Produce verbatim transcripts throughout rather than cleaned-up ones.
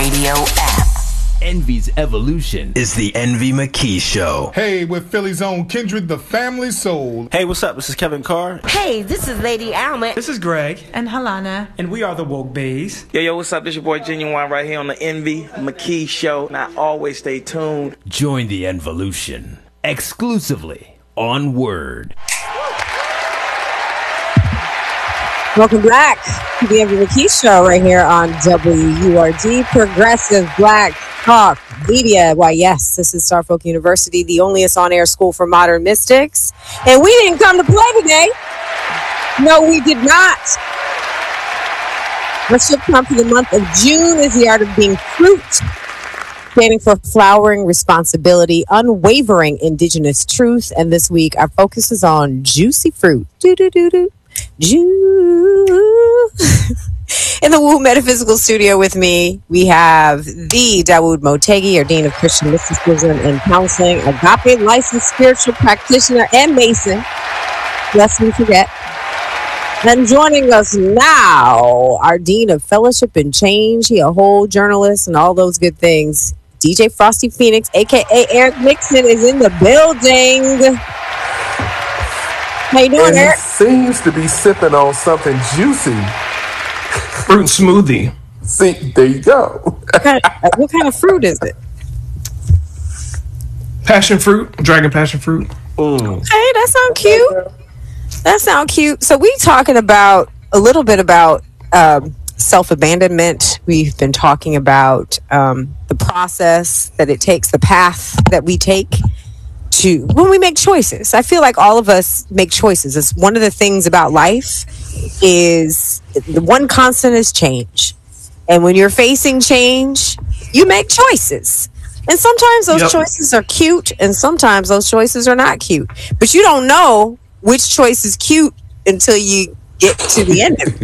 Radio app. Envy's evolution is the Envy McKee Show. Hey, with Philly's own Kindred, the family soul. Hey, what's up? This is Kevin Carr. Hey, this is Lady Alma. This is Greg. And Halana. And we are the Woke Bays. Yo, yo, what's up? This your boy Genuine right here on the Envy McKee Show. Now, always stay tuned. Join the Envolution exclusively on Word. Welcome back to the Envy McKee Show right here on W U R D, Progressive Black Talk Media. Why, yes, this is Starfolk University, the onlyest on-air school for modern mystics. And we didn't come to play today. No, we did not. Worship come for the month of June is the art of being fruit, standing for flowering responsibility, unwavering indigenous truth. And this week, our focus is on juicy fruit. Do-do-do-do. Jew. In the Woo Metaphysical Studio with me, we have the Dawood Motegi, our Dean of Christian Mysticism and Counseling, Agape licensed spiritual practitioner and Mason. Lest we forget. And joining us now, our Dean of Fellowship and Change, he a whole journalist and all those good things. D J Frosty Phoenix, aka Eric Nixon, is in the building. How you doing, and Eric? He seems to be sipping on something juicy. Fruit smoothie. See, there you go. What kind of, what kind of fruit is it? Passion fruit. Dragon passion fruit. Mm. Hey, that sound cute. That sound cute. So we talking about a little bit about um, self-abandonment. We've been talking about um, the process that it takes, the path that we take to when we make choices. I feel like all of us make choices. It's one of the things about life is the one constant is change. And when you're facing change, you make choices. And sometimes those yep. choices are cute and sometimes those choices are not cute. But you don't know which choice is cute until you get to the end of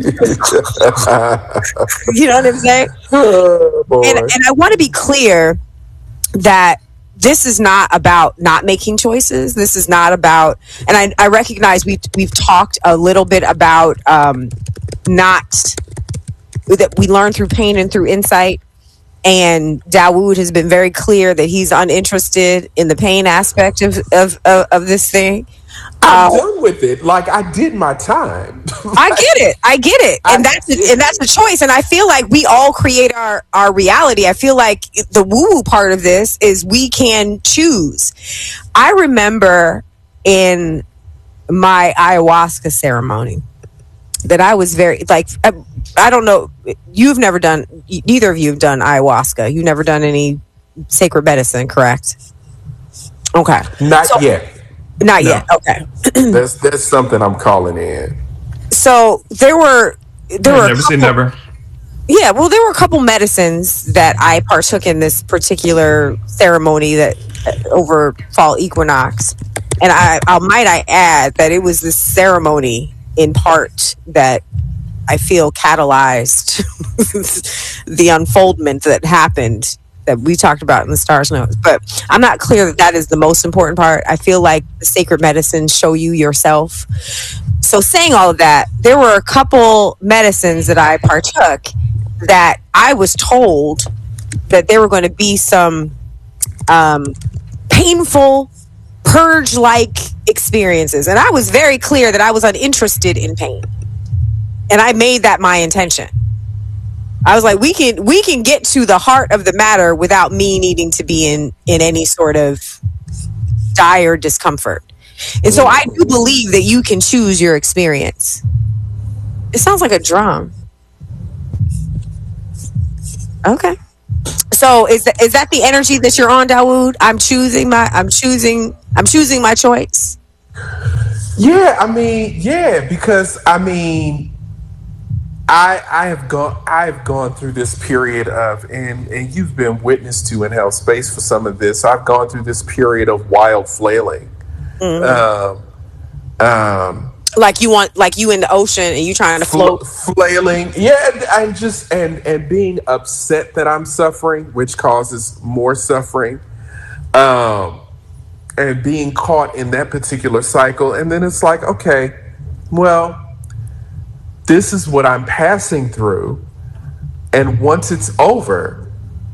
it. You know what I'm saying? Oh, and, and I want to be clear that this is not about not making choices. This is not about, and I, I recognize we we've talked a little bit about um, not that we learn through pain and through insight. And Dawood has been very clear that he's uninterested in the pain aspect of of, of, of this thing. I'm uh, done with it. Like, I did my time. I get it. I get it. And I that's a, and that's a choice. And I feel like we all create our, our reality. I feel like the woo-woo part of this is we can choose. I remember in my ayahuasca ceremony that I was very, like, I, I don't know, you've never done, neither of you have done ayahuasca. You've never done any sacred medicine, correct? Okay. Not so, yet. Not no. yet. Okay. that's that's something I'm calling in. So there were there I've were never couple, say never. Yeah, well, there were a couple medicines that I partook in this particular ceremony that uh, over fall equinox, and I, I might I add that it was this ceremony in part that I feel catalyzed the unfoldment that happened that we talked about in the Stars Notes. But I'm not clear that that is the most important part. I feel like the sacred medicines show you yourself. So saying all of that, there were a couple medicines that I partook that I was told that there were going to be some um, painful purge-like experiences. And I was very clear that I was uninterested in pain. And I made that my intention. I was like, we can we can get to the heart of the matter without me needing to be in, in any sort of dire discomfort. And so I do believe that you can choose your experience. It sounds like a drum. Okay. So is that is that the energy that you're on, Dawood? I'm choosing my I'm choosing I'm choosing my choice. Yeah, I mean, yeah, because I mean I I have gone I've gone through this period of and and you've been witness to and held space for some of this. I've gone through this period of wild flailing. Mm-hmm. Um, um, like you want, like you in the ocean and you trying to float, flailing. Yeah, and just and and being upset that I'm suffering, which causes more suffering. Um, and being caught in that particular cycle, and then it's like, okay, well, this is what I'm passing through, and once it's over,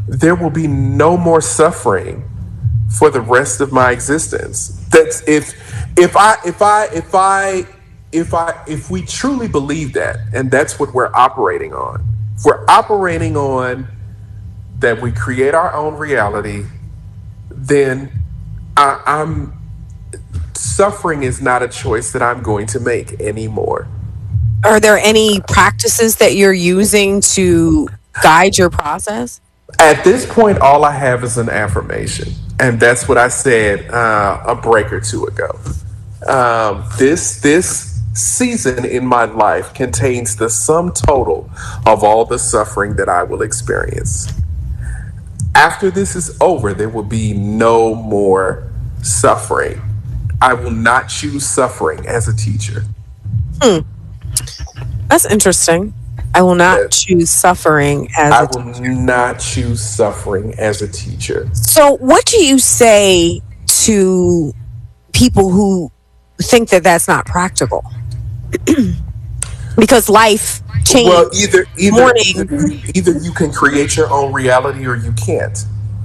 there will be no more suffering for the rest of my existence. That's if if I if I if I if I if we truly believe that, and that's what we're operating on. If we're operating on that we create our own reality, then I, I'm suffering is not a choice that I'm going to make anymore. Are there any practices that you're using to guide your process? At this point, all I have is an affirmation. And that's what I said uh, a break or two ago. Um, this this season in my life contains the sum total of all the suffering that I will experience. After this is over, there will be no more suffering. I will not choose suffering as a teacher. Hmm. That's interesting. I will not yes. choose suffering as I a will teacher. not choose suffering as a teacher. So what do you say to people who think that that's not practical? Because life changes. Well, either either, morning. either either you can create your own reality or you can't.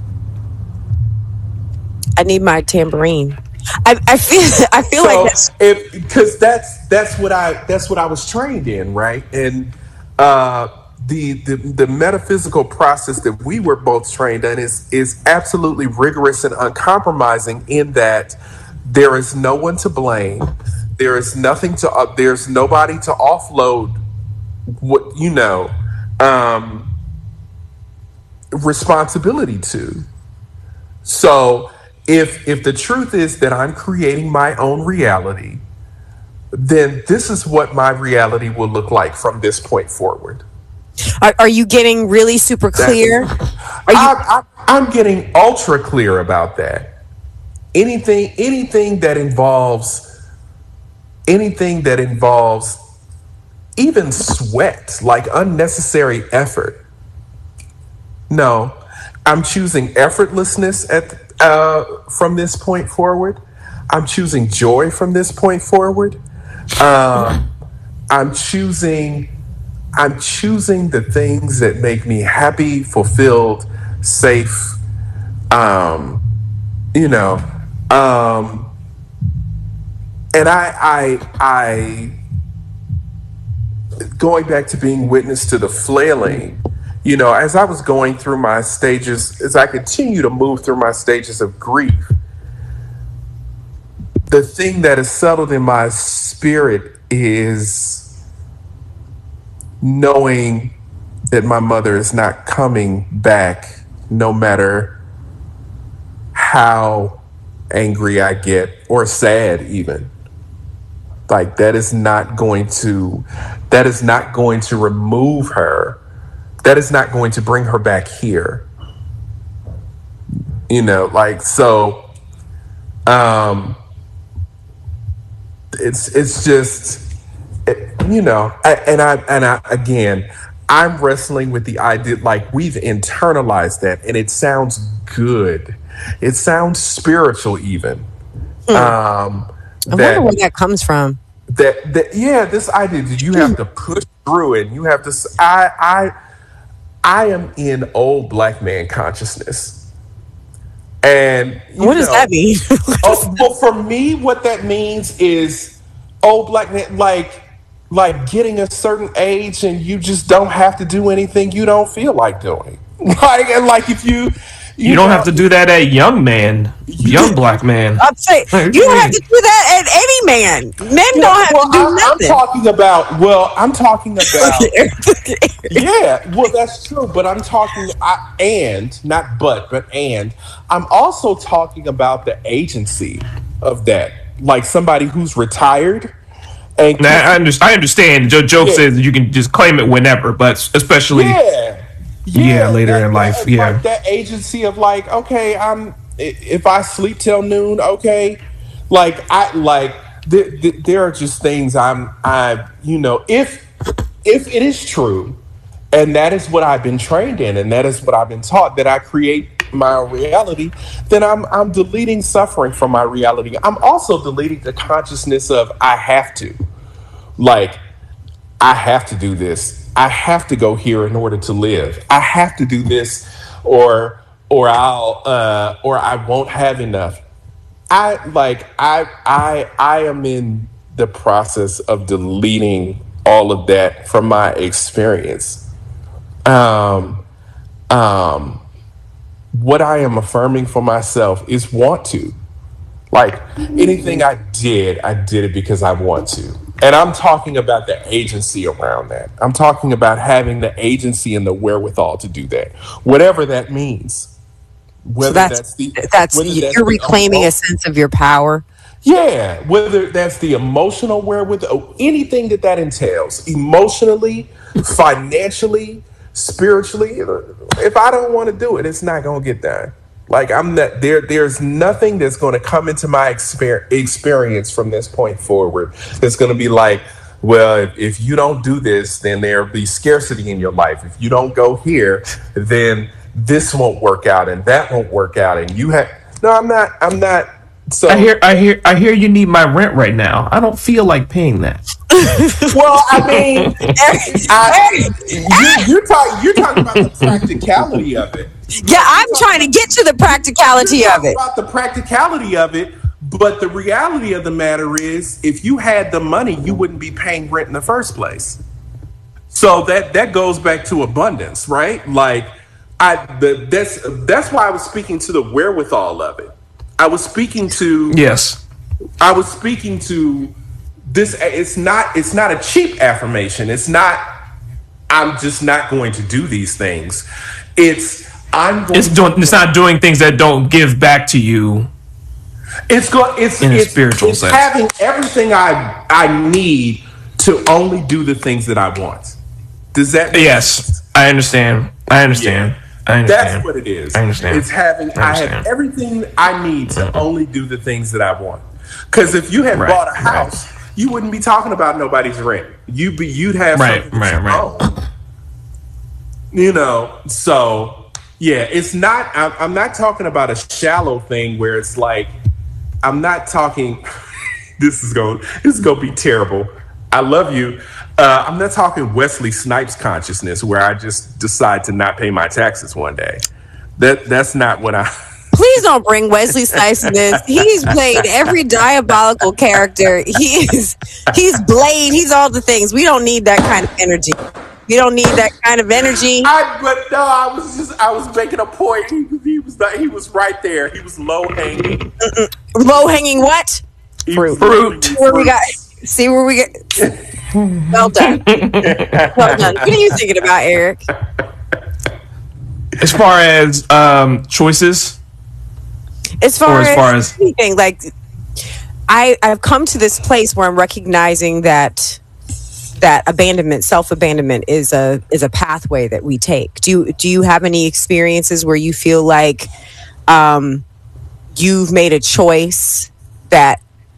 I need my tambourine. I, I feel I feel so like that's if because that's that's what I that's what I was trained in, right? And uh, the, the the metaphysical process that we were both trained in is is absolutely rigorous and uncompromising in that there is no one to blame. There is nothing to uh, there's nobody to offload what you know um, responsibility to. So if if the truth is that I'm creating my own reality, then this is what my reality will look like from this point forward. Are, are you getting really super clear? Are you- I, I, I'm getting ultra clear about that. Anything, anything that involves, anything that involves even sweat, like unnecessary effort. No, I'm choosing effortlessness at uh, from this point forward. I'm choosing joy from this point forward. Um, I'm choosing. I'm choosing the things that make me happy, fulfilled, safe. Um, you know, um, and I, I, I. Going back to being witness to the flailing, you know, as I was going through my stages, as I continue to move through my stages of grief, the thing that is settled in my spirit is knowing that my mother is not coming back, no matter how angry I get or sad even. Like that is not going to, that is not going to remove her. That is not going to bring her back here. You know, like, so, um, it's, it's just, it, you know, I, and I, and I, again, I'm wrestling with the idea, like we've internalized that and it sounds good. It sounds spiritual even. Hmm. Um, I that, wonder where that comes from. That, that yeah, this idea that you have to push through it. You have to. I I I am in old black man consciousness, and what does know, that mean? oh, well, for me, what that means is old black man, like like getting a certain age, and you just don't have to do anything you don't feel like doing. Like and like if you. You, you don't know, have to do that at young man, young black man. I'd say you don't have to do that at any man. Men yeah, don't have well, to do I'm, nothing. I'm talking about. Well, I'm talking about. Yeah, well, that's true. But I'm talking I, and not but, but and I'm also talking about the agency of that, like somebody who's retired. And now, I, understand, I understand. Joe Joe yeah. says you can just claim it whenever, but especially. Yeah. Yeah, yeah, later that, in life, that, yeah. Like that agency of like, okay, I'm if I sleep till noon, okay, like I like th- th- there are just things I'm I you know if if it is true, and that is what I've been trained in, and that is what I've been taught that I create my own reality, then I'm I'm deleting suffering from my reality. I'm also deleting the consciousness of I have to, like I have to do this. I have to go here in order to live. I have to do this or or I'll uh, or I won't have enough. I like I I I am in the process of deleting all of that from my experience. Um, um, what I am affirming for myself is want to. Like anything I did, I did it because I want to. And I'm talking about the agency around that. I'm talking about having the agency and the wherewithal to do that, whatever that means. Whether so that's that's, the, that's whether you're that's reclaiming emo- a sense of your power. Yeah, whether that's the emotional wherewithal, anything that that entails, emotionally, financially, spiritually. If I don't want to do it, it's not going to get done. Like I'm not there. There's nothing that's going to come into my exper- experience from this point forward that's going to be like, well, if, if you don't do this, then there'll be scarcity in your life. If you don't go here, then this won't work out and that won't work out. And you have no. I'm not. I'm not. So I hear, I hear, I hear you need my rent right now. I don't feel like paying that. Well, I mean, I, you, you're talking. You're talking about the practicality of it. Yeah, I'm trying to get to the practicality of it. About the practicality of it, but the reality of the matter is, if you had the money, you wouldn't be paying rent in the first place. So that that goes back to abundance, right? Like, I the that's that's why I was speaking to the wherewithal of it. I was speaking to yes. I was speaking to this. It's not. It's not a cheap affirmation. It's not. I'm just not going to do these things. It's. I'm. Going it's doing. It's not doing things that don't give back to you. It's going. It's in a it's, spiritual it's sense. Having everything I I need to only do the things that I want. Does that? Make yes, sense? I understand. I understand. Yeah. I understand. That's what it is. I understand. It's having. I, I have everything I need to mm-hmm. only do the things that I want. Because if you had right, bought a house, right. you wouldn't be talking about nobody's rent. You'd be. You'd have right, something right, to right. own. You know. So yeah, it's not. I'm, I'm not talking about a shallow thing where it's like. I'm not talking. This is going. This is going to be terrible. I love you. Uh, I'm not talking Wesley Snipes consciousness where I just decide to not pay my taxes one day. That that's not what I. Please don't bring Wesley Snipes in this. He's played every diabolical character. He's he's Blade. He's all the things. We don't need that kind of energy. We don't need that kind of energy. I but no, I was just I was making a point. He, he was not, he was right there. He was low hanging. Low hanging what? Fruit. Fruit. See where we got. See where we get. Well done. Well done. What are you thinking about, Eric? As far as um, choices, as far, as, as far as anything, like I, I've come to this place where I'm recognizing that that abandonment, self abandonment, is a is a pathway that we take. Do you do you have any experiences where you feel like um, you've made a choice that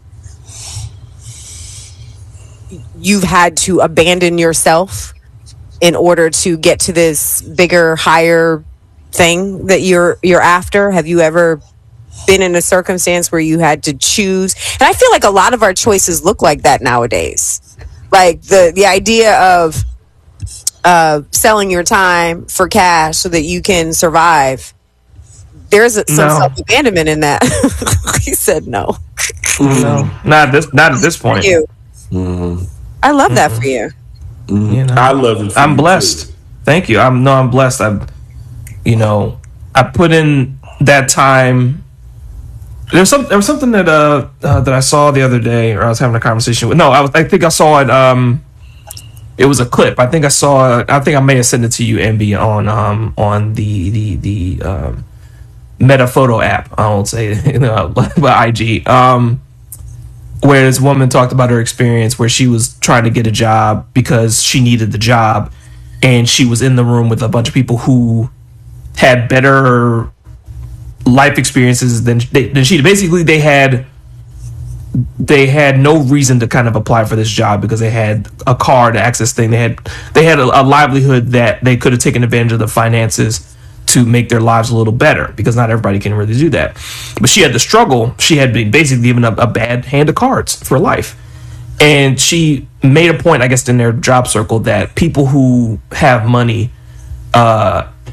you've had to abandon yourself in order to get to this bigger, higher thing that you're you're after? Have you ever been in a circumstance where you had to choose? And I feel like a lot of our choices look like that nowadays. Like the the idea of uh, selling your time for cash so that you can survive. There's a, some no. self-abandonment in that. He said no. No, not at this. Not at this point. You. Mm-hmm. I love mm-hmm. that for you. Mm-hmm. You know, I love it. I'm blessed. Too. Thank you. I'm no. I'm blessed. I, you know, I put in that time. There's some. There was something that uh, uh that I saw the other day, or I was having a conversation with. No, I was. I think I saw it. Um, it was a clip. I think I saw. I think I may have sent it to you, Envy, on um on the the the um, Meta Photo app. I won't say you know, but I G. Um. Where this woman talked about her experience where she was trying to get a job because she needed the job, and she was in the room with a bunch of people who had better life experiences than they, than she. Basically, they had they had no reason to kind of apply for this job because they had a car to access thing. They had they had a, a livelihood that they could have taken advantage of the finances to make their lives a little better, because not everybody can really do that. But she had to struggle. She had been basically given a, a bad hand of cards for life. And she made a point, I guess, in their job circle that people who have money uh,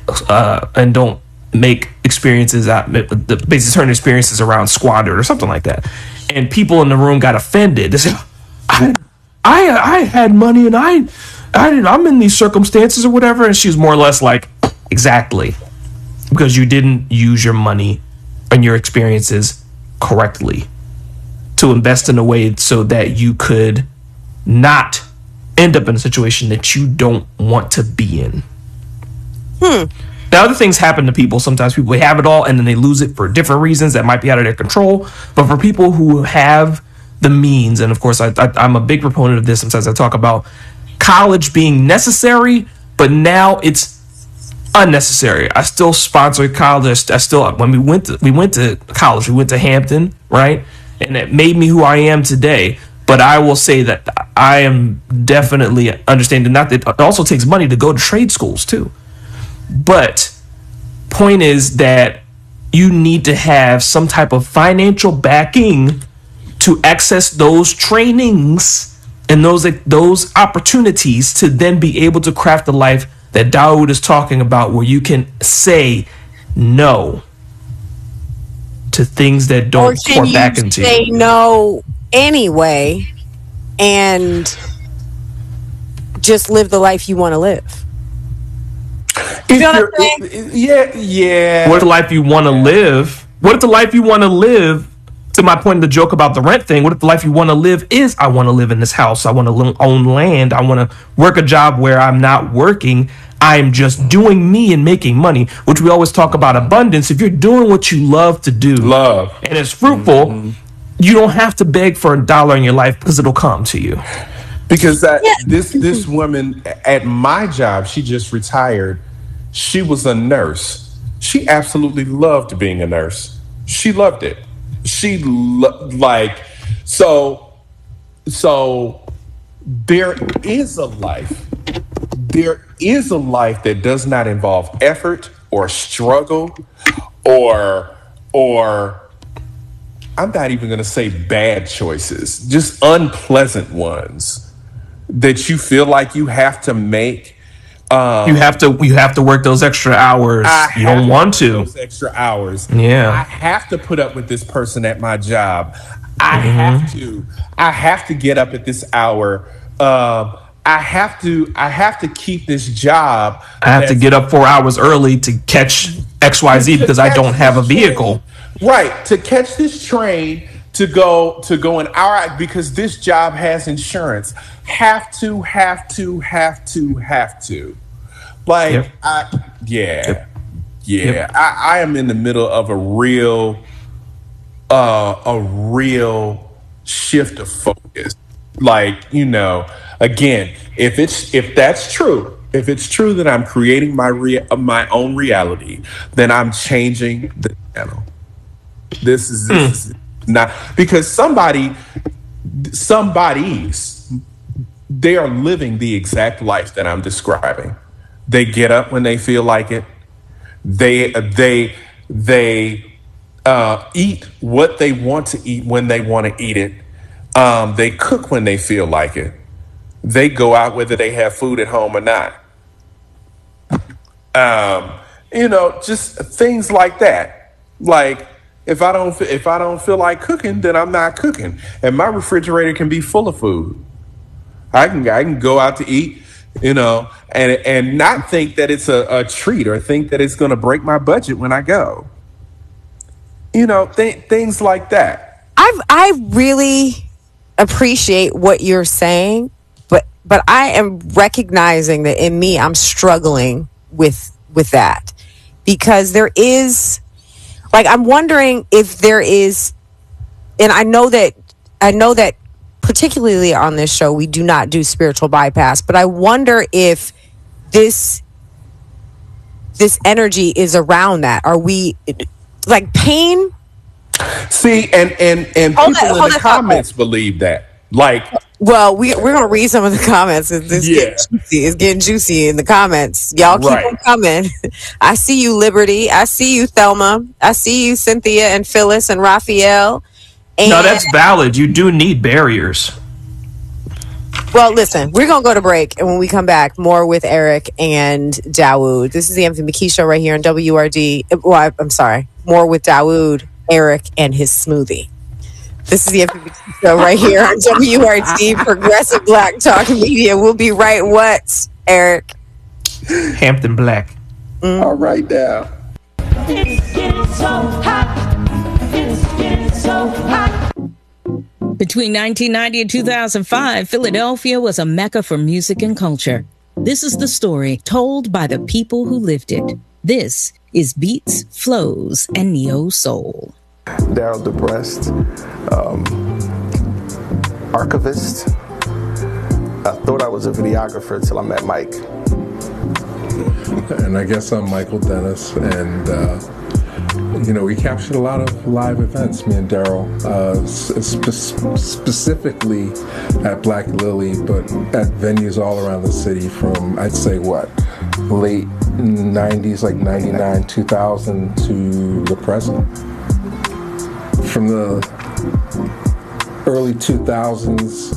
uh, and don't make experiences out, basically turn experiences around squandered or something like that. And people in the room got offended. They said, I, I, I had money and I, I didn't, I'm in these circumstances or whatever. And she was more or less like, exactly, because you didn't use your money and your experiences correctly to invest in a way so that you could not end up in a situation that you don't want to be in. Hmm. Now, other things happen to people. Sometimes people have it all and then they lose it for different reasons that might be out of their control. But for people who have the means, and of course, I, I, I'm a big proponent of this. Sometimes I talk about college being necessary, but now it's unnecessary. I still sponsor college. I still, when we went to we went to college, we went to Hampton, right, and it made me who I am today. But I will say that I am definitely understanding. Not that it also takes money to go to trade schools too. But point is that you need to have some type of financial backing to access those trainings and those those opportunities to then be able to craft the life that Dawood is talking about, where you can say no to things that don't pour back into you. Say no anyway and just live the life you want to live. You know what I'm saying? Yeah, yeah. What if the life you want to live? What if the life you want to live? To my point of the joke about the rent thing, what if the life you want to live is, I want to live in this house, I want to own land, I want to work a job where I'm not working, I'm just doing me and making money, which we always talk about abundance. If you're doing what you love to do, love, and it's fruitful, mm-hmm. you don't have to beg for a dollar in your life because it'll come to you. Because that, yeah. this this woman at my job, she just retired. She was a nurse. She absolutely loved being a nurse. She loved it. She lo- like so so there is a life. There is a life that does not involve effort or struggle or or I'm not even going to say bad choices, just unpleasant ones that you feel like you have to make. Um, you have to you have to work those extra hours. You don't want to. Those extra hours. Yeah. I have to put up with this person at my job. I Mm-hmm. have to. I have to get up at this hour. Um, I have to. I have to keep this job. I have to get up four hours early to catch X Y Z because I don't have a vehicle. Train, right. To catch this train to go to go an hour because this job has insurance. Have to. Have to. Have to. Have to. Like, yep. I, yeah, yep. yeah, yep. I, I am in the middle of a real, uh, a real shift of focus. Like, you know, again, if it's if that's true, if it's true that I'm creating my rea- my own reality, then I'm changing the channel. This is, this mm. is not because somebody, somebody's, they are living the exact life that I'm describing. They get up when they feel like it. They they they uh, eat what they want to eat when they want to eat it. Um, they cook when they feel like it. They go out whether they have food at home or not. Um, you know, just things like that. Like if I don't if I don't feel like cooking, then I'm not cooking, and my refrigerator can be full of food. I can I can go out to eat. You know, and and not think that it's a, a treat or think that it's going to break my budget when I go. You know, th- things like that. I've I really appreciate what you're saying, but but I am recognizing that in me I'm struggling with with that because there is like I'm wondering if there is, and I know that I know that. particularly on this show, we do not do spiritual bypass, but I wonder if this this energy is around that. Are we like pain? See, and and and hold people that, in the comments that. believe that. Like, well, we we're gonna read some of the comments. It's, it's yeah. getting juicy. It's getting juicy in the comments. Y'all keep right. them coming. I see you, Liberty. I see you, Thelma. I see you, Cynthia and Phyllis and Raphael. And no, that's valid. You do need barriers. Well, listen, we're going to go to break. And when we come back, more with Eric and Dawood. This is the M V McKee Show right here on W R D. Well, I, I'm sorry. More with Dawood, Eric, and his smoothie. This is the M V McKee Show right here on W R D, Progressive Black Talk Media. We'll be right what, Eric? Hampton Black. Mm. All right now. It's getting so hot. It's getting so hot. Between nineteen ninety and two thousand five, Philadelphia was a mecca for music and culture. This is the story told by the people who lived it. This is Beats, Flows, and Neo Soul. Daryl DeBrest, um, archivist. I thought I was a videographer until I met Mike. And I guess I'm Michael Dennis, and uh, you know, we captured a lot of live events, me and Daryl, uh, spe- specifically at Black Lily, but at venues all around the city from, I'd say, what, late nineties, like ninety-nine, two thousand to the present. From the early two thousands,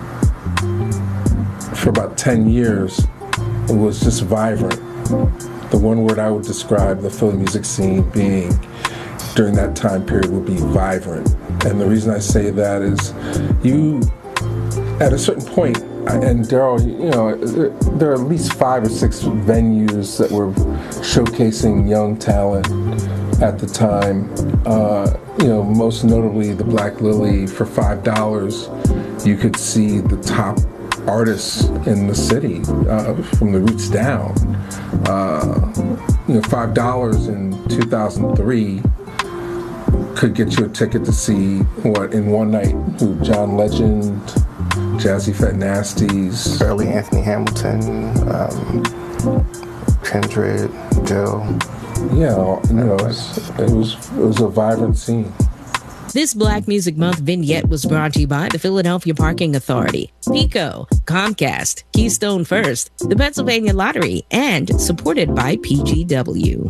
for about ten years, it was just vibrant. The one word I would describe the Philly music scene being during that time period would be vibrant. And the reason I say that is you, at a certain point, and Daryl, you know, there are at least five or six venues that were showcasing young talent at the time. Uh, you know, most notably the Black Lily. For five dollars, you could see the top artists in the city, uh, from the roots down. Uh, you know, five dollars in two thousand three could get you a ticket to see, what, in one night, who, John Legend, Jazzy Fat Nasties, early Anthony Hamilton, um, Kindred, Joe. Yeah, you know, it was, it was it was a vibrant scene. This Black Music Month vignette was brought to you by the Philadelphia Parking Authority, Pico, Comcast, Keystone First, the Pennsylvania Lottery, and supported by P G W.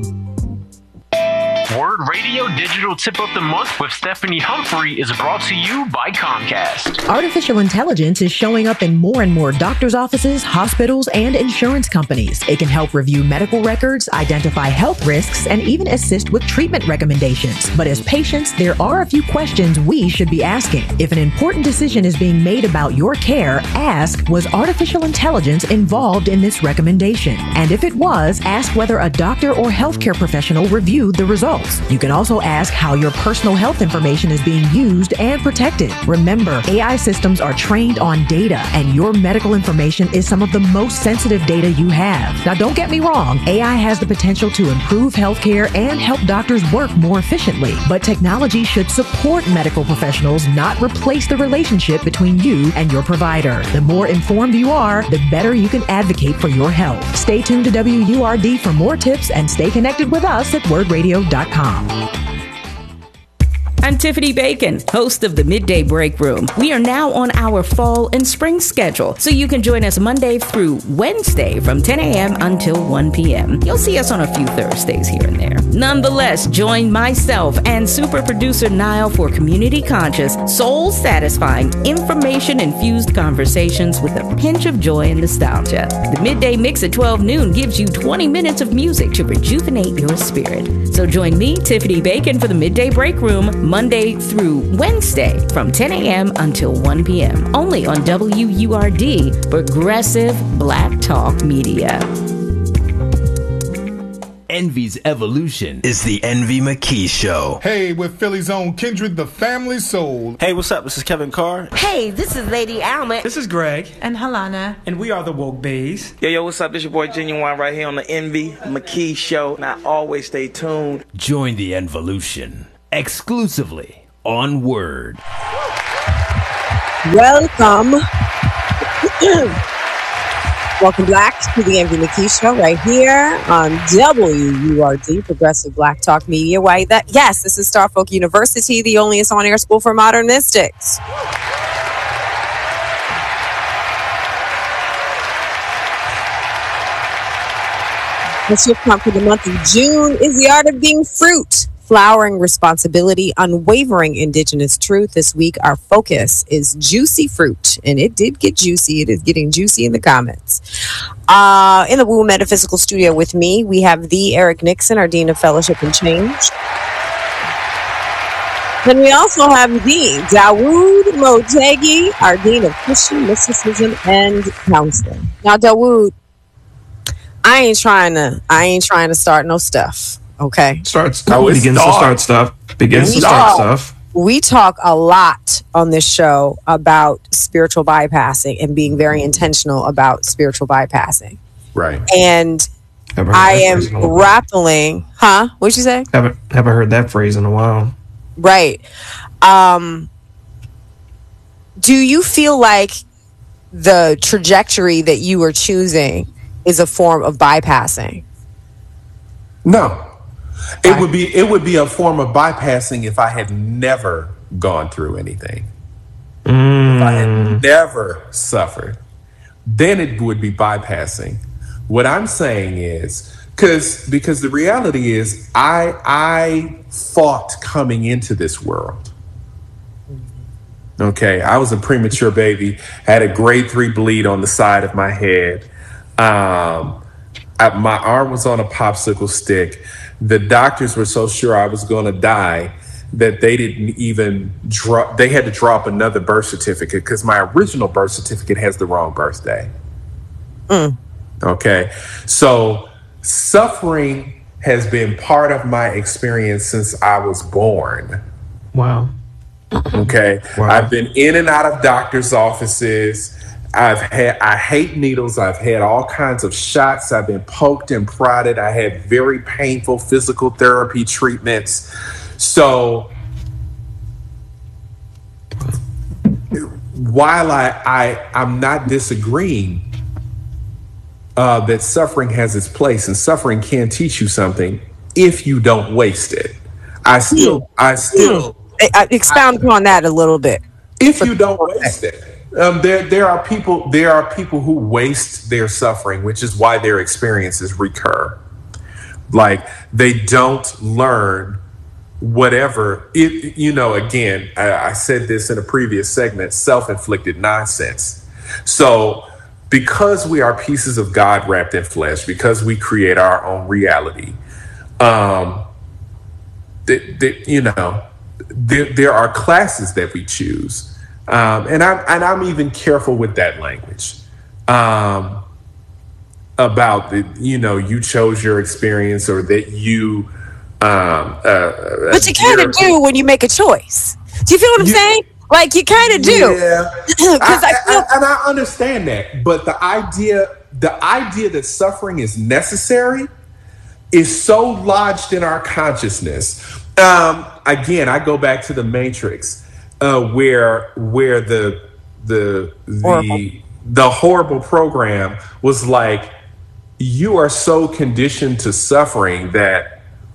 Word Radio Digital Tip of the Month with Stephanie Humphrey is brought to you by Comcast. Artificial intelligence is showing up in more and more doctors' offices, hospitals, and insurance companies. It can help review medical records, identify health risks, and even assist with treatment recommendations. But as patients, there are a few questions we should be asking. If an important decision is being made about your care, ask, was artificial intelligence involved in this recommendation? And if it was, ask whether a doctor or healthcare professional reviewed the results. You can also ask how your personal health information is being used and protected. Remember, A I systems are trained on data, and your medical information is some of the most sensitive data you have. Now, don't get me wrong, A I has the potential to improve healthcare and help doctors work more efficiently, but technology should support medical professionals, not replace the relationship between you and your provider. The more informed you are, the better you can advocate for your health. Stay tuned to W U R D for more tips and stay connected with us at word radio dot com. I'm Tiffany Bacon, host of the Midday Break Room. We are now on our fall and spring schedule, so you can join us Monday through Wednesday from ten a.m. until one p.m. You'll see us on a few Thursdays here and there. Nonetheless, join myself and super producer Niall for community conscious, soul satisfying, information infused conversations with a pinch of joy and nostalgia. The Midday Mix at twelve noon gives you twenty minutes of music to rejuvenate your spirit. So join me, Tiffany Bacon, for the Midday Break Room Monday through Wednesday from ten a.m. until one p.m. Only on W U R D, Progressive Black Talk Media. Envy's evolution is the Envy McKee Show. Hey, with Philly's own Kindred, the family soul. Hey, what's up? This is Kevin Carr. Hey, this is Lady Alma. This is Greg. And Halana. And we are the Woke Bays. Yo, yo, what's up? This your boy Genuine right here on the Envy McKee Show. And I always stay tuned. Join the Envolution exclusively on Word. Welcome. Welcome back to the Envy McKee Show right here on W U R D, Progressive Black Talk Media. Why that? Yes, this is Starfolk University, the only on-air school for modern mystics. The shift prompt for the month of June is the art of being fruit flowering responsibility, unwavering indigenous truth. This week, our focus is juicy fruit, and it did get juicy. It is getting juicy in the comments. Uh, in the Woo Metaphysical Studio with me, we have the Eric Nixon, our Dean of Fellowship and Change. Then we also have the Dawood Motegi, our Dean of Christian Mysticism and Counseling. Now, Dawood, I ain't trying to. I ain't trying to start no stuff. Okay. Starts. Oh, begins start. to start stuff. Begins we to start talk, stuff. We talk a lot on this show about spiritual bypassing and being very intentional about spiritual bypassing. Right. And I am grappling. Huh? What'd you say? Haven't haven't heard that phrase in a while. Right. Um, do you feel like the trajectory that you are choosing is a form of bypassing? No. It would be it would be a form of bypassing if I had never gone through anything. Mm. If I had never suffered, then it would be bypassing. What I'm saying is Because because the reality is I I fought coming into this world. Okay, I was a premature baby, had a grade three bleed on the side of my head. Um, I, my arm was on a popsicle stick. The doctors were so sure I was going to die that they didn't even drop. They had to drop another birth certificate because my original birth certificate has the wrong birthday. Mm. Okay, so suffering has been part of my experience since I was born. Wow. Okay. Wow. I've been in and out of doctor's offices. I've had, I hate needles. I've had all kinds of shots. I've been poked and prodded. I had very painful physical therapy treatments. So while I, I, I'm not disagreeing Uh, that suffering has its place, and suffering can teach you something if you don't waste it. I still, I still I, expound I, upon that a little bit. If you don't waste it, um, there there are people there are people who waste their suffering, which is why their experiences recur. Like they don't learn whatever it. You know, again, I, I said this in a previous segment: self-inflicted nonsense. So. Because we are pieces of God wrapped in flesh, because we create our own reality, um, th- th- you know, there, there are classes that we choose, um, and I'm and I'm even careful with that language um, about the, you know, you chose your experience or that you. Um, uh, but you kind of do when you make a choice. Do you feel what I'm you, saying? Like you kind of do, yeah. I, I, I, and I understand that. But the idea, the idea that suffering is necessary, is so lodged in our consciousness. Um, again, I go back to the Matrix, uh, where where the the horrible. the the horrible program was like, you are so conditioned to suffering that.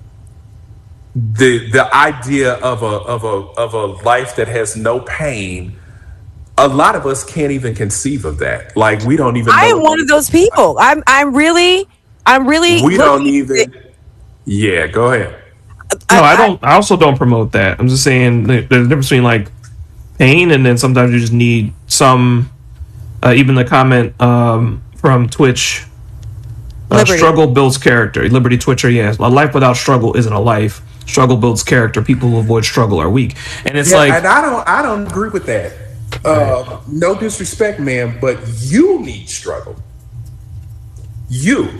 The the idea of a of a of a life that has no pain, a lot of us can't even conceive of that. Like we don't even. I know am one of those people. I'm I'm really I'm really. We don't even. Yeah, go ahead. No, I don't. I also don't promote that. I'm just saying there's a difference between like pain and then sometimes you just need some. Uh, even the comment um, from Twitch. Uh, struggle builds character. Liberty Twitcher, yes. A life without struggle isn't a life. Struggle builds character. People who avoid struggle are weak. And it's yeah, like, and I don't, I don't agree with that. Uh, no disrespect, man, but you need struggle. You,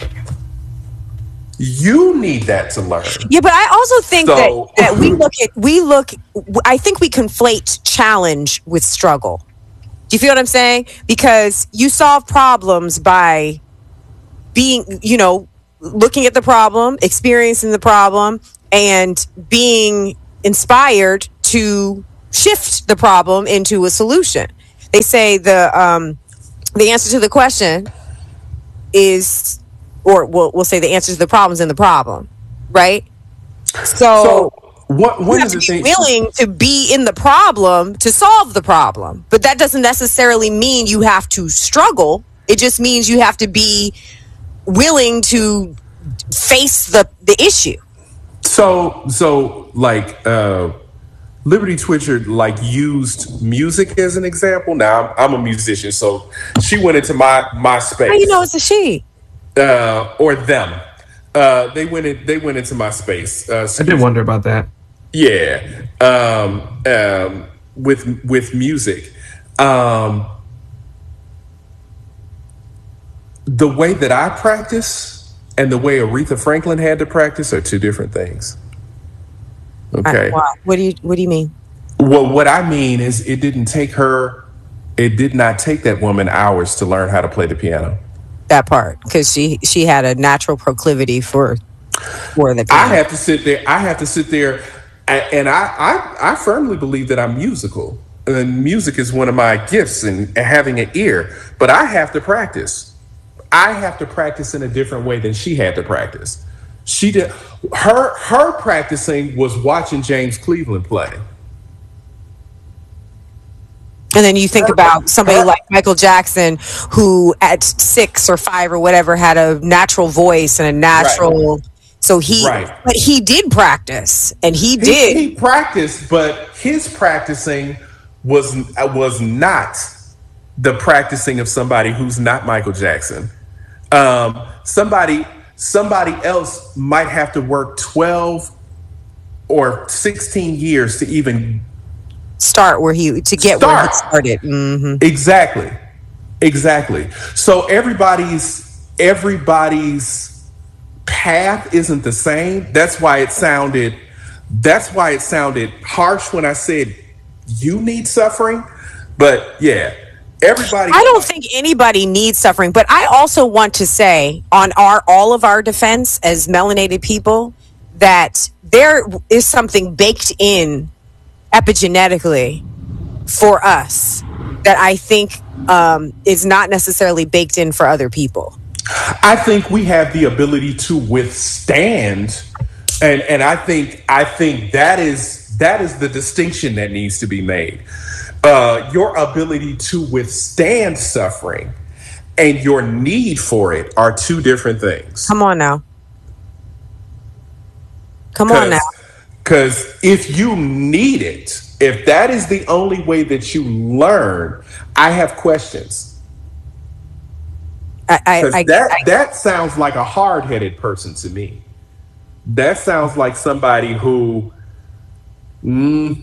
you need that to learn. Yeah, but I also think so, that, that we look at we look. I think we conflate challenge with struggle. Do you feel what I'm saying? Because you solve problems by being, you know, looking at the problem, experiencing the problem, and being inspired to shift the problem into a solution. They say the um, the answer to the question is, or we'll, we'll say the answer to the problem is in the problem, right? So, so what, what you have to be willing to be in the problem to solve the problem. But that doesn't necessarily mean you have to struggle. It just means you have to be willing to face the, the issue. So So, so like uh, Liberty Twitcher, like used music as an example. Now I'm, I'm a musician, so she went into my my space. How you know it's a she? Uh, or them. Uh, they went in. They went into my space. Uh, I did wonder about that. Yeah, um, um, with with music, um, the way that I practice and the way Aretha Franklin had to practice are two different things. Okay. Wow. What do you What do you mean? Well, what I mean is, it didn't take her. It did not take that woman hours to learn how to play the piano. That part, because she she had a natural proclivity for for the piano. I have to sit there. I have to sit there. And I, I, I firmly believe that I'm musical. And music is one of my gifts, and, and having an ear. But I have to practice. I have to practice in a different way than she had to practice. She did her her practicing was watching James Cleveland play. And then you think about somebody like Michael Jackson, who at six or five or whatever had a natural voice and a natural. Right. So he, right. but he did practice, and he did. He, he practiced, but his practicing was was not the practicing of somebody who's not Michael Jackson. Um, somebody somebody else might have to work twelve or sixteen years to even start where he to get start. where he started. Mm-hmm. Exactly, exactly. So everybody's everybody's. path isn't the same. That's why it sounded that's why it sounded harsh when I said you need suffering. But yeah, everybody I don't think anybody needs suffering, but I also want to say on our all of our defense as melanated people that there is something baked in epigenetically for us that I think um, is not necessarily baked in for other people. I think we have the ability to withstand, and and I think I think that is that is the distinction that needs to be made. Uh, your ability to withstand suffering and your need for it are two different things. Come on now. Come on now. Because if you need it, if that is the only way that you learn, I have questions. I, I, that I, that sounds like a hard-headed person to me. That sounds like somebody who, mm,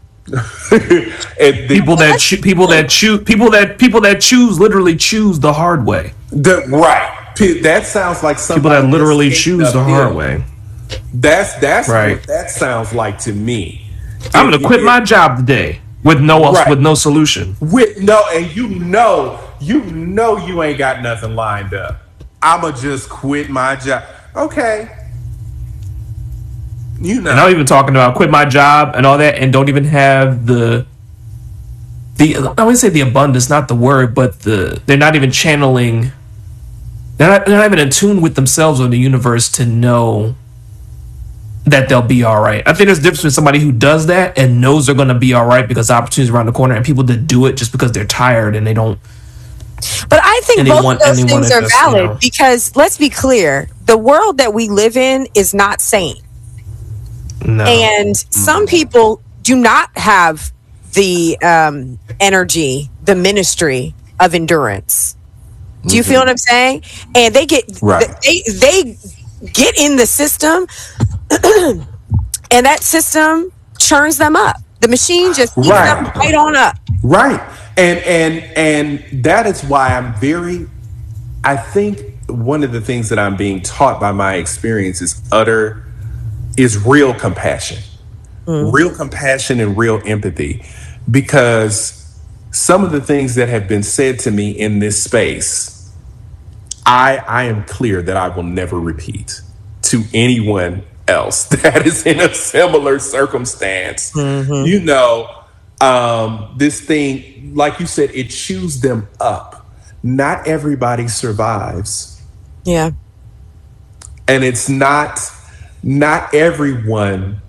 people that cho- people that choose people that people that choose literally choose the hard way. The, right. That sounds like somebody people that literally choose the hard hill. way. That's that's right. what that sounds like to me. I'm gonna quit my job today with no else, right. with no solution. With no, and you know. You know you ain't got nothing lined up. I'ma just quit my job. Okay. You know. And I'm even talking about quit my job and all that, and don't even have the the I wouldn't say the abundance, not the word, but the they're not even channeling. They're not, they're not even in tune with themselves or the universe to know that they'll be all right. I think there's a difference between somebody who does that and knows they're going to be all right because the opportunity's around the corner, and people that do it just because they're tired and they don't. But I think both want, of those things are just, valid, you know, because let's be clear, the world that we live in is not sane. No. And mm-hmm. some people do not have the um, energy, the ministry of endurance. Do you mm-hmm. feel what I'm saying? And they get right. they they get in the system, and that system churns them up. The machine just eats right. them right on up. Right. And and and that is why I'm very, I think one of the things that I'm being taught by my experience is utter, is real compassion. Mm. Real compassion and real empathy. Because some of the things that have been said to me in this space, I I am clear that I will never repeat to anyone else that is in a similar circumstance. Mm-hmm. You know, um, this thing, like you said, it chews them up. Not everybody survives. Yeah. And it's not, not everyone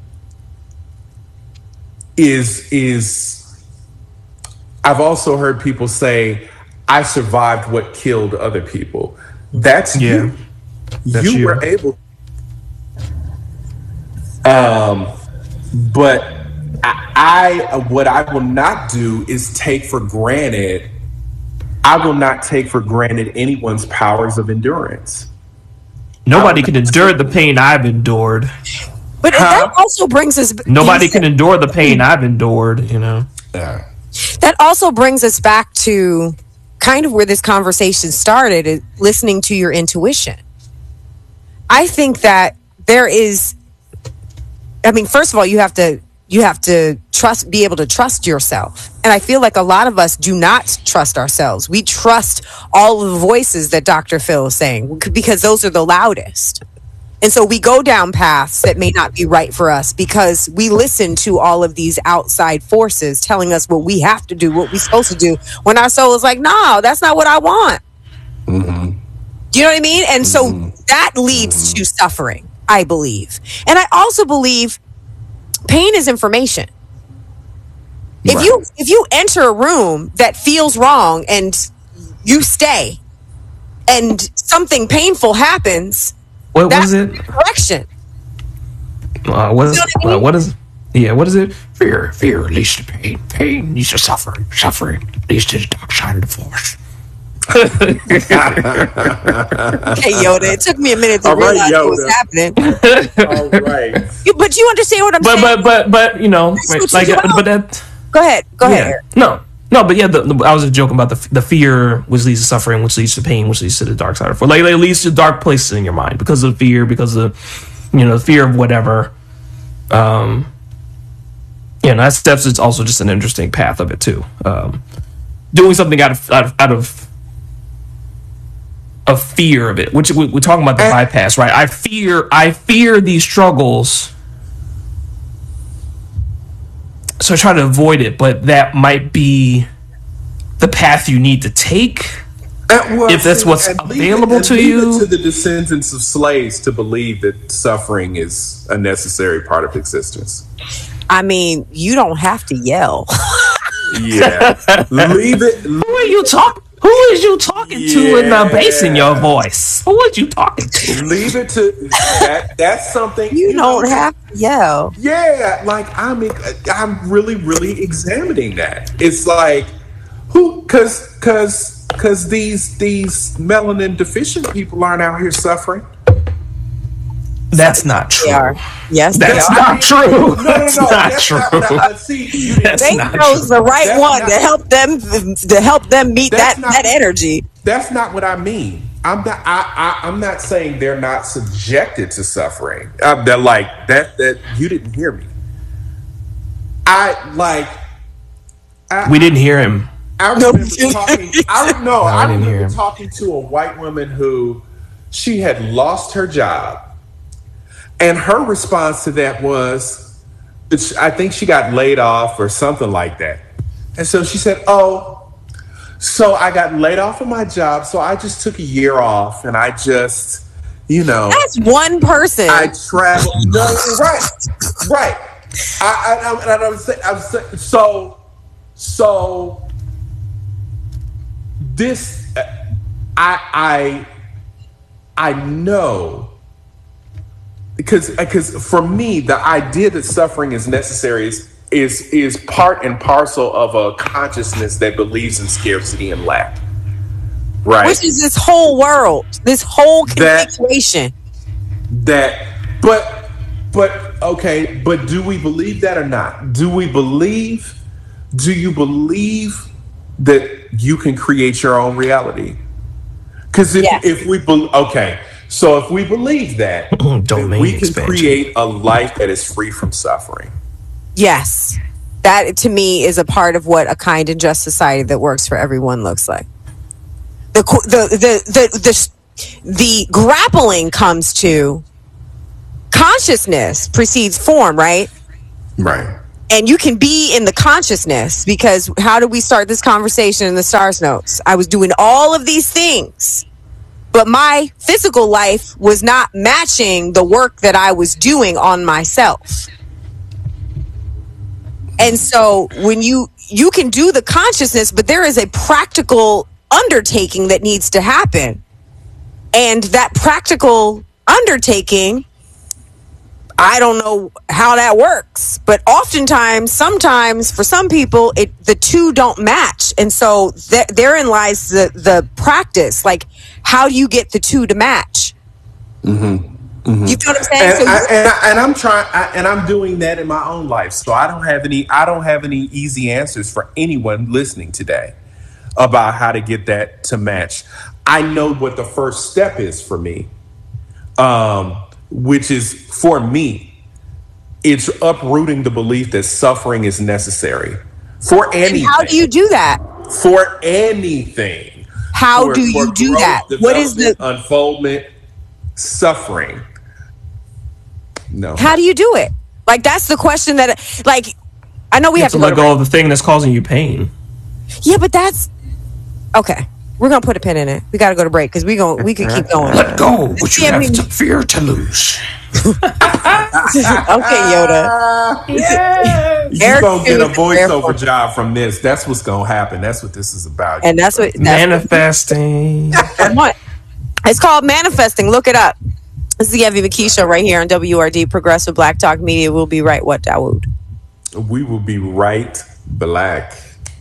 is, is, I've also heard people say, I survived what killed other people. That's yeah. you. That's you you. were able Um, but I, I, what I will not do is take for granted. I will not take for granted anyone's powers of endurance. Nobody can endure the pain I've endured. But huh? that also brings us. Nobody can endure the pain I've endured. You know. Yeah. That also brings us back to kind of where this conversation started, is listening to your intuition. I think that there is, I mean, first of all, you have to you have to trust, be able to trust yourself. And I feel like a lot of us do not trust ourselves. We trust all of the voices that Doctor Phil is saying because those are the loudest. And so we go down paths that may not be right for us because we listen to all of these outside forces telling us what we have to do, what we're supposed to do, when our soul is like, no, that's not what I want. Mm-hmm. Do you know what I mean? And so mm-hmm. that leads mm-hmm. to suffering, I believe. And I also believe pain is information. If right. you if you enter a room that feels wrong and you stay and something painful happens, what was it? Correction. Uh, what is, you know what, I mean? uh, what is yeah, what is it? Fear, fear leads to pain. Pain leads to suffering. Suffering leads to the dark side of the force. Okay, Yoda. It took me a minute to All realize right, what was happening. All right. You, but you understand what I'm but, saying? But but but you know, like, uh, but that. Go ahead. Go yeah. ahead. Eric. No. No, but yeah, the, the, I was just joking about the the fear, which leads to suffering, which leads to pain, which leads to the dark side of it. Like, it leads to dark places in your mind because of fear, because of, you know, the fear of whatever. Um, yeah, and that steps is also just an interesting path of it too. Um, doing something out of out of out of, of fear of it, which we, we're talking about the bypass, right? I fear, I fear these struggles. So I try to avoid it, but that might be the path you need to take uh, well, if that's what's available it, to you. To the descendants of slaves to believe that suffering is a necessary part of existence. I mean, you don't have to yell. Yeah, leave it. Who are you talking? Who is you talking yeah. to in the bass in your voice? Who are you talking to? Leave it to that. That's something you, you don't know, have to yell. Yeah, like I'm, I'm really, really examining that. It's like who, because, because, because these these melanin deficient people aren't out here suffering. That's not true. They are. Yes, that's they not are. true. No, no, no, that's no. Not that's true. Not, not, see, that's they not chose true. the right that's one not, to help them to help them meet that, not, that energy. That's not what I mean. I'm not. I, I, I'm not saying they're not subjected to suffering. Uh, they're like that. That you didn't hear me. I like. I, we didn't hear him. I remember talking. I don't know. No, I, I didn't remember hear him. talking to a white woman who she had lost her job. And her response to that was, I think she got laid off or something like that. And so she said, oh, so I got laid off of my job. So I just took a year off and I just, you know. That's one person. I traveled. No, right, right. I, I, I, I was saying, I was saying, so, so this, I, I, I know. Because, because for me, the idea that suffering is necessary is, is is part and parcel of a consciousness that believes in scarcity and lack, right? Which is this whole world, this whole configuration. That, that, but, but okay, but do we believe that or not? Do we believe? Do you believe that you can create your own reality? Because if, yes. if we believe, okay. So if we believe that, then we can expansion. create a life that is free from suffering. Yes. That, to me, is a part of what a kind and just society that works for everyone looks like. The the the the the, the grappling comes to consciousness precedes form, right? Right. And you can be in the consciousness because how did we start this conversation in the Stars Notes? I was doing all of these things. But my physical life was not matching the work that I was doing on myself. And so when you you can do the consciousness, but there is a practical undertaking that needs to happen. And that practical undertaking, I don't know how that works, but oftentimes, sometimes for some people, it the two don't match, and so th- therein lies the the practice. Like, how do you get the two to match? Mm-hmm. Mm-hmm. You feel what I'm saying? And, So I, you- and, I, and I'm trying, I, and I'm doing that in my own life. So I don't have any, I don't have any easy answers for anyone listening today about how to get that to match. I know what the first step is for me, um, which is for me, it's uprooting the belief that suffering is necessary for anything. How do you do that? For anything. How For- do for you do growth, that? What is the development, unfoldment? Suffering. No. How do you do it? Like, that's the question that, like, I know we You have have to to go let to go of the thing that's causing you pain. Yeah, but that's okay. We're gonna put a pin in it. We got to go to break because we going we could keep going. Let go what you Yeah, I have mean- to fear to lose. Okay, Yoda. You're Eric going to get a Hughes, voiceover therefore- job from this. That's what's going to happen. That's what this is about. And that's what that's Manifesting. what, what it's called. Manifesting. Look it up. This is the Evie McKee Show right here on W R D Progressive Black Talk Media. We'll be right. What, Dawood? We will be right back.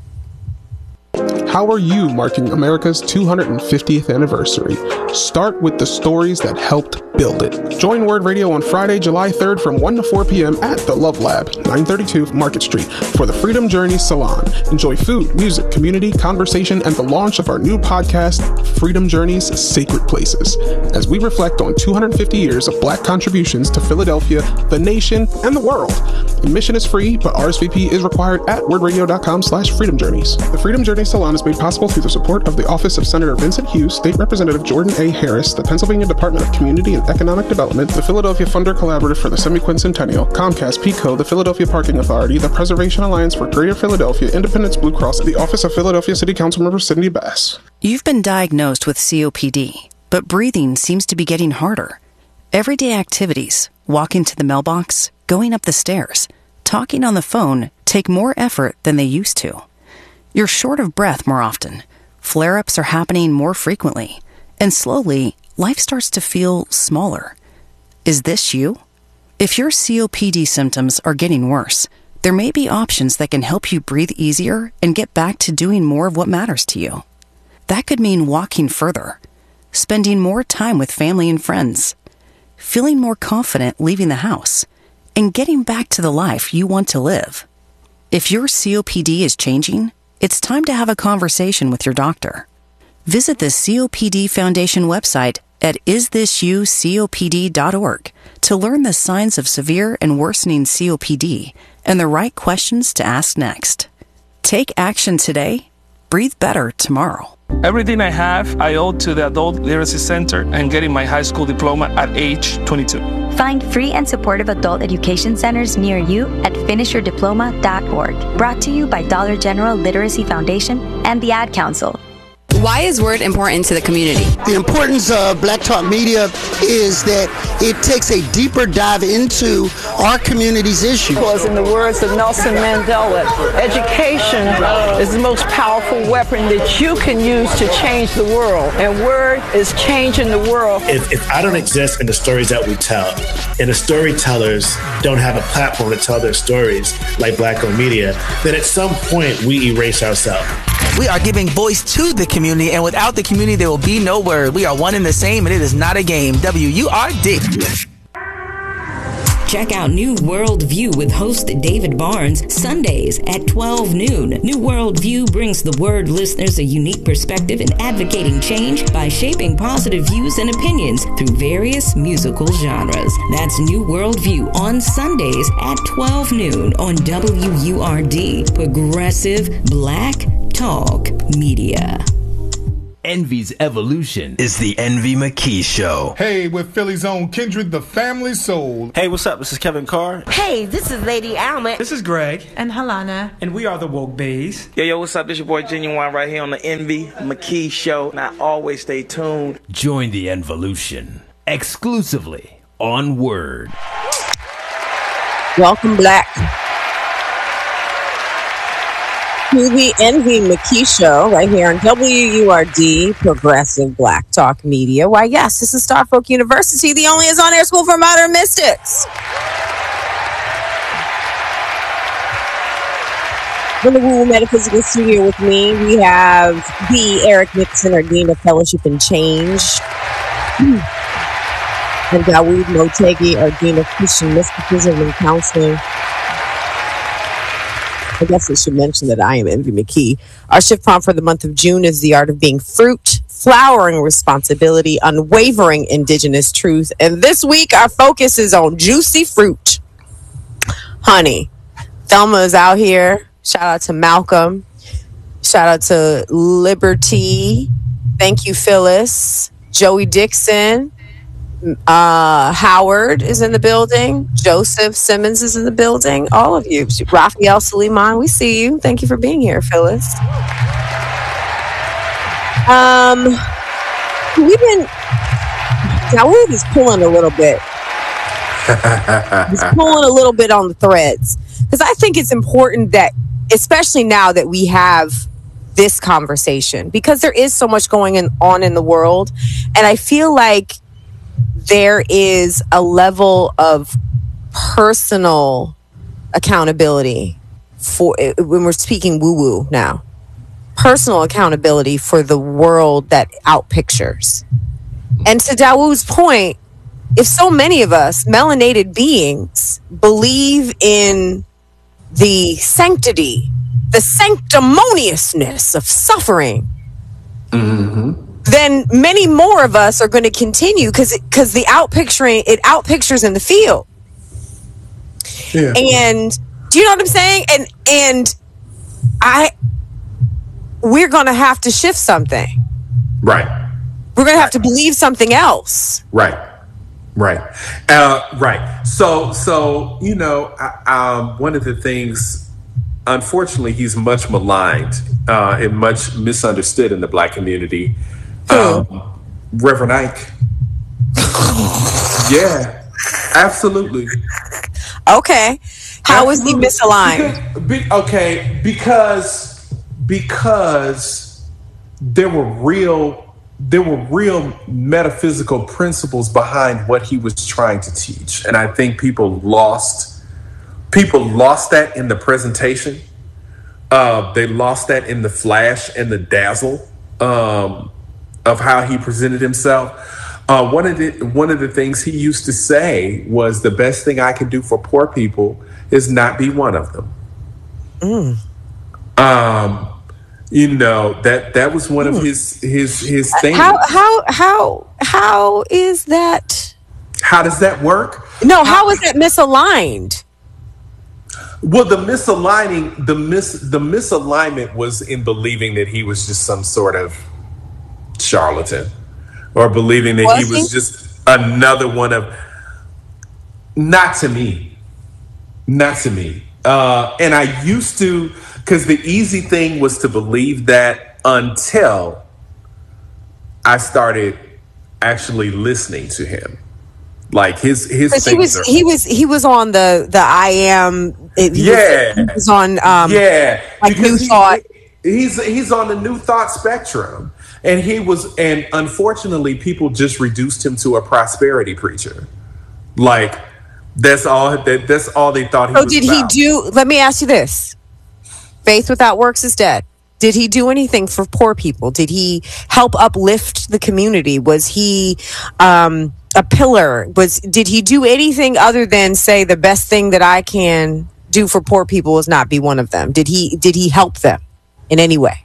How are you marking America's two hundred fiftieth anniversary? Start with the stories that helped build it. Join Word Radio on Friday, July third from one to four p.m. at the Love Lab, nine thirty-two Market Street, for the Freedom Journey Salon. Enjoy food, music, community, conversation, and the launch of our new podcast, Freedom Journey's Sacred Places, as we reflect on two hundred fifty years of Black contributions to Philadelphia, the nation, and the world. Admission is free, but R S V P is required at wordradio.com slash freedom journeys. The Freedom Journey Salon is made possible through the support of the Office of Senator Vincent Hughes, State Representative Jordan A. Harris, the Pennsylvania Department of Community and Economic Development, the Philadelphia Funder Collaborative for the Semiquincentennial, Comcast, PECO, the Philadelphia Parking Authority, the Preservation Alliance for Greater Philadelphia, Independence Blue Cross, and the Office of Philadelphia City Councilmember Cindy Bass. You've been diagnosed with C O P D, but breathing seems to be getting harder. Everyday activities, walking to the mailbox, going up the stairs, talking on the phone take more effort than they used to. You're short of breath more often. Flare-ups are happening more frequently. And slowly, life starts to feel smaller. Is this you? If your C O P D symptoms are getting worse, there may be options that can help you breathe easier and get back to doing more of what matters to you. That could mean walking further, spending more time with family and friends, feeling more confident leaving the house, and getting back to the life you want to live. If your C O P D is changing, it's time to have a conversation with your doctor. Visit the C O P D Foundation website at is this you C O P D dot org to learn the signs of severe and worsening C O P D and the right questions to ask next. Take action today. Breathe better tomorrow. Everything I have, I owe to the Adult Literacy Center and getting my high school diploma at age twenty-two. Find free and supportive adult education centers near you at finish your diploma dot org. Brought to you by Dollar General Literacy Foundation and the Ad Council. Why is Word important to the community? The importance of Black Talk Media is that it takes a deeper dive into our community's issues. Because in the words of Nelson Mandela, education is the most powerful weapon that you can use to change the world. And Word is changing the world. If, if I don't exist in the stories that we tell, and the storytellers don't have a platform to tell their stories like Black-owned media, then at some point we erase ourselves. We are giving voice to the community, and without the community, there will be no Word. We are one and the same, and it is not a game. W U R D. Check out New World View with host David Barnes Sundays at twelve noon. New World View brings the Word listeners a unique perspective in advocating change by shaping positive views and opinions through various musical genres. That's New World View on Sundays at twelve noon on W U R D, Progressive Black Talk Media. Envy's evolution is the Envy McKee Show. Hey, with Philly's own Kindred, the family soul. Hey, what's up? This is Kevin Carr. Hey, this is Lady Alma. This is Greg. And Halana. And we are the Woke Bays. Yo, yo, what's up? This your boy Genuine right here on the Envy McKee Show. And I always stay tuned. Join the Envolution exclusively on Word. Welcome back to the Envy McKee Show right here on W U R D, Progressive Black Talk Media. Why, yes, this is Starfolk University, the only is on-air school for modern mystics. In the Woo Metaphysical Studio with me, we have the Eric Nixon, our Dean of Fellowship and Change, and Dawood Motegi, our Dean of Christian Mysticism and Counseling. I guess I should mention that I am Envy McKee. Our shift prompt for the month of June is the art of being fruit, flowering responsibility, unwavering indigenous truth. And this week, our focus is on juicy fruit. Honey. Thelma is out here. Shout out to Malcolm. Shout out to Liberty. Thank you, Phyllis. Joey Dixon. Uh, Howard is in the building. Joseph Simmons is in the building. All of you. Raphael Suleiman, we see you. Thank you for being here, Phyllis. Um, we've been. Dawood is pulling a little bit. He's pulling a little bit on the threads because I think it's important that, especially now that we have this conversation, because there is so much going on in the world, and I feel like there is a level of personal accountability for, when we're speaking woo-woo now, personal accountability for the world that outpictures. And to Dawood's point, if so many of us melanated beings believe in the sanctity, the sanctimoniousness of suffering, mm-hmm. then many more of us are going to continue because because the outpicturing it outpictures in the field. Yeah. And do you know what I'm saying? And and I we're going to have to shift something. Right. We're going to have to believe something else. Right. Right. Uh, right. So so you know, I, um, one of the things, unfortunately, he's much maligned uh, and much misunderstood in the Black community. Um, Reverend Ike. Yeah, absolutely. Okay. How is he misaligned? Because, be, okay, because because there were real there were real metaphysical principles behind what he was trying to teach, and I think people lost people lost that in the presentation. Uh, they lost that in the flash and the dazzle. Um, of how he presented himself. Uh, one of the one of the things he used to say was, the best thing I can do for poor people is not be one of them. Mm. Um, you know, that that was one mm. of his his his things. How how how how is that? How does that work? No, how, how is that misaligned? Well, the misaligning, the mis the misalignment was in believing that he was just some sort of charlatan, or believing that was he was he? just another one of, not to me, not to me. Uh, and I used to, because the easy thing was to believe that until I started actually listening to him. Like his his things he was are, he was he was on the the I am it, he yeah was, he was on um yeah like New he, Thought. He's he's on the New Thought spectrum. And he was, and unfortunately, people just reduced him to a prosperity preacher. Like that's all. That, that's all they thought he so was. So did about. he do? Let me ask you this: faith without works is dead. Did he do anything for poor people? Did he help uplift the community? Was he um, a pillar? Was did he do anything other than say the best thing that I can do for poor people is not be one of them? Did he did he help them in any way?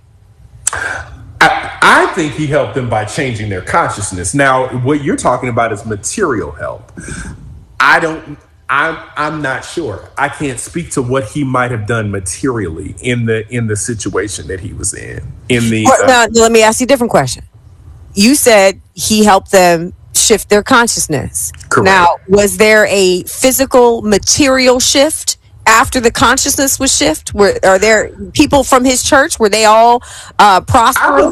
I, I think he helped them by changing their consciousness. Now, what you're talking about is material help. I don't, I'm, I'm not sure. I can't speak to what he might have done materially in the in the situation that he was in. In the well, uh, now, let me ask you a different question. You said he helped them shift their consciousness. Correct. Now, was there a physical, material shift after the consciousness was shift? Were are there people from his church? Were they all uh, prosperous?